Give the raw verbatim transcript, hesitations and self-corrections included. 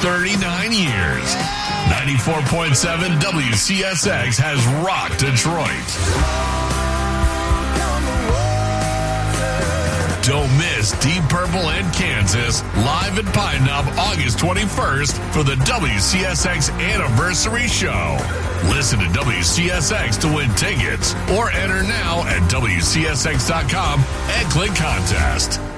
thirty-nine years. ninety-four point seven W C S X has rocked Detroit. Don't miss Deep Purple and Kansas live at Pine Knob August twenty-first for the W C S X Anniversary Show. Listen to W C S X to win tickets or enter now at W C S X dot com and click contest.